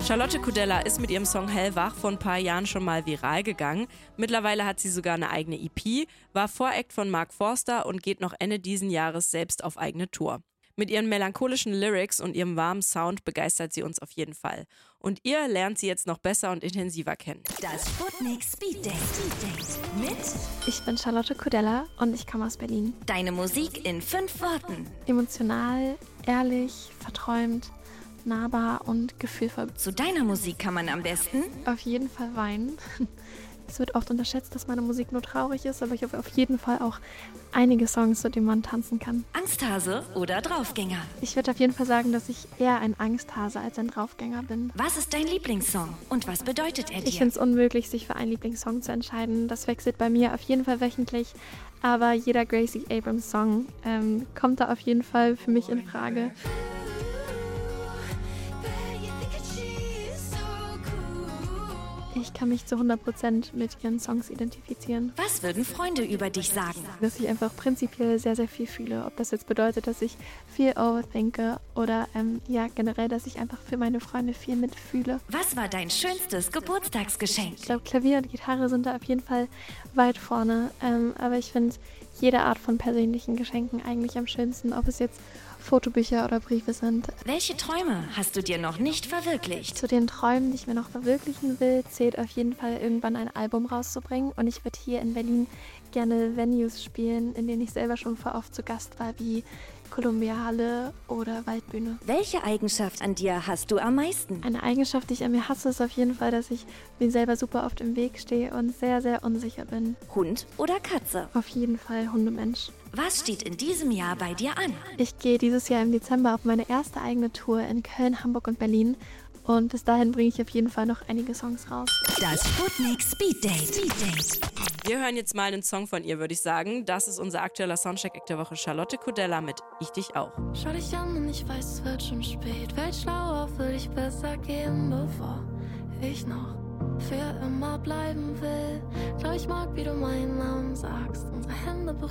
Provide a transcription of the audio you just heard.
Charlotte Kudella ist mit ihrem Song Hellwach vor ein paar Jahren schon mal viral gegangen. Mittlerweile hat sie sogar eine eigene EP, war Voract von Mark Forster und geht noch Ende diesen Jahres selbst auf eigene Tour. Mit ihren melancholischen Lyrics und ihrem warmen Sound begeistert sie uns auf jeden Fall. Und ihr lernt sie jetzt noch besser und intensiver kennen. Das Sputnik Speed Date mit Ich bin Charlotte Kudella und ich komme aus Berlin. Deine Musik in 5 Worten. Emotional, ehrlich, verträumt, nahbar und gefühlvoll. Zu deiner Musik kann man am besten Auf jeden Fall weinen. Es wird oft unterschätzt, dass meine Musik nur traurig ist, aber ich habe auf jeden Fall auch einige Songs, zu denen man tanzen kann. Angsthase oder Draufgänger. Ich würde auf jeden Fall sagen, dass ich eher ein Angsthase als ein Draufgänger bin. Was ist dein Lieblingssong und was bedeutet er dir? Ich finde es unmöglich, sich für einen Lieblingssong zu entscheiden. Das wechselt bei mir auf jeden Fall wöchentlich. Aber jeder Gracie Abrams Song kommt da auf jeden Fall für mich in Frage. Ich kann mich zu 100% mit ihren Songs identifizieren. Was würden Freunde über dich sagen? Dass ich einfach prinzipiell sehr, sehr viel fühle. Ob das jetzt bedeutet, dass ich viel overthinke oder generell, dass ich einfach für meine Freunde viel mitfühle. Was war dein schönstes Geburtstagsgeschenk? Ich glaube, Klavier und Gitarre sind da auf jeden Fall weit vorne. Aber ich finde jede Art von persönlichen Geschenken eigentlich am schönsten, ob es jetzt Fotobücher oder Briefe sind. Welche Träume hast du dir noch nicht verwirklicht? Zu den Träumen, die ich mir noch verwirklichen will, zählt auf jeden Fall irgendwann ein Album rauszubringen. Und ich würde hier in Berlin gerne Venues spielen, in denen ich selber schon vor oft zu Gast war, wie Columbia Halle oder Waldbühne. Welche Eigenschaft an dir hast du am meisten? Eine Eigenschaft, die ich an mir hasse, ist auf jeden Fall, dass ich mir selber super oft im Weg stehe und sehr, sehr unsicher bin. Hund oder Katze? Auf jeden Fall Hundemensch. Was steht in diesem Jahr bei dir an? Ich gehe dieses Jahr im Dezember auf meine erste eigene Tour in Köln, Hamburg und Berlin. Und bis dahin bringe ich auf jeden Fall noch einige Songs raus. Das Sputnik Speed Date. Wir hören jetzt mal einen Song von ihr, würde ich sagen. Das ist unser aktueller Soundcheck der Woche. Charlotte Kudella mit Ich dich auch. Schau dich an und ich weiß, es wird schon spät. Welt schlauer, würde ich besser gehen, bevor ich noch für immer bleiben will. Glaub, ich mag, wie du meinen Namen sagst. Unsere Hände berühren.